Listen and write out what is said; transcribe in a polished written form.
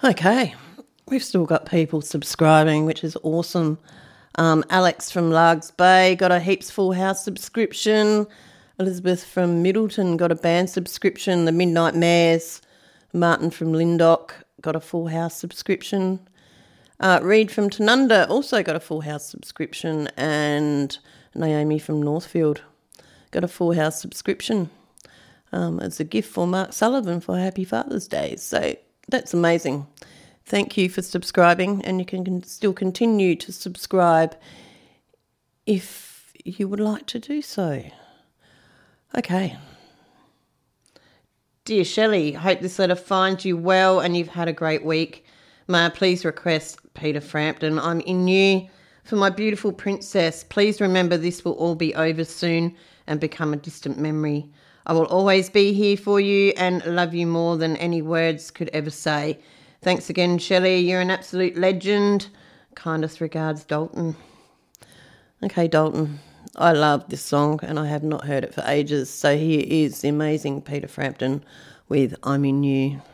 Okay, we've still got people subscribing, which is awesome. Alex from Largs Bay got a Heaps Full House subscription. Elizabeth from Middleton got a band subscription. The Midnight Mares. Martin from Lyndoch got a Full House subscription. Reed from Tanunda also got a Full House subscription. And Naomi from Northfield got a Full House subscription. It's a gift for Mark Sullivan for Happy Father's Day. So that's amazing. Thank you for subscribing, and you can still continue to subscribe if you would like to do so. Okay. Dear Shelley, hope this letter finds you well and you've had a great week. May I please request Peter Frampton, I'm in you. For my beautiful princess, please remember this will all be over soon and become a distant memory. I will always be here for you and love you more than any words could ever say. Thanks again, Shelley. You're an absolute legend. Kindest regards, Dalton. Okay, Dalton. I love this song and I have not heard it for ages. So here is the amazing Peter Frampton with I'm in You.